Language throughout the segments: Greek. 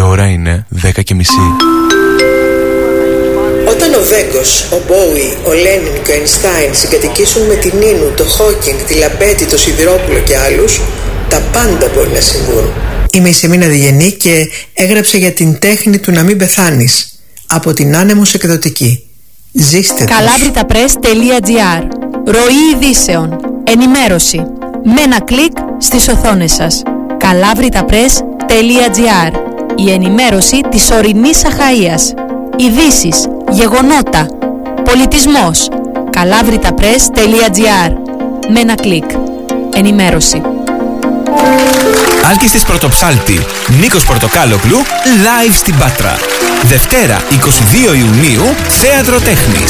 ώρα είναι 10:30. Όταν ο Βέγκος, ο Μπόουι, ο Λένιν και ο Αϊνστάιν συγκατοικήσουν με την Νίνου, το Χόκινγκ, τη Λαμπέτη, το Σιδηρόπουλο και άλλους, τα πάντα μπορεί να συμβούν. Είμαι η Σεμίνα Διγενή και έγραψα για την τέχνη του να μην πεθάνεις από την Άνεμος εκδοτική. Ζήστε τους. Kalavritapress.gr. Ροή ειδήσεων. Ενημέρωση. Με ένα κλικ στις οθόνες σας. Kalavritapress.gr. Η ενημέρωση της ορεινής Αχαΐας. Ειδήσεις, γεγονότα, πολιτισμός. Kalavritapress.gr. Με ένα κλικ. Ενημέρωση. Άλκης της Πρωτοψάλτη, Νίκος Πορτοκάλογλου, live στην Πάτρα. Δευτέρα 22 Ιουνίου, Θέατρο Τέχνης.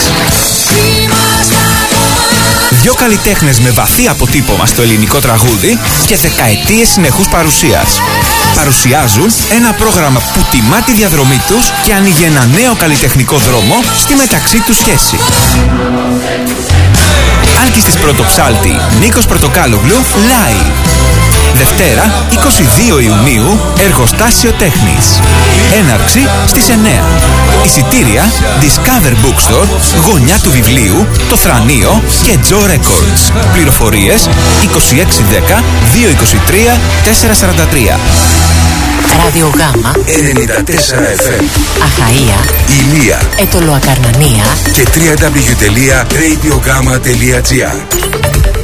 Δυο καλλιτέχνες με βαθύ αποτύπωμα στο ελληνικό τραγούδι και δεκαετίες συνεχούς παρουσίας. Παρουσιάζουν ένα πρόγραμμα που τιμά τη διαδρομή τους και ανοίγει ένα νέο καλλιτεχνικό δρόμο στη μεταξύ τους σχέση. Άλκης της Πρωτοψάλτη, Νίκος Πορτοκάλογλου, live. Δευτέρα 22 Ιουνίου, Εργοστάσιο Τέχνης. Έναρξη στις 9. Εισιτήρια Discover Bookstore, Γωνιά του Βιβλίου, Το Θρανείο και Joe Records. Πληροφορίες 2610 223 443. Ραδιογάμα 94 FM. Αχαΐα, Ηλία, Ετωλοακαρνανία και www.radiogama.gr.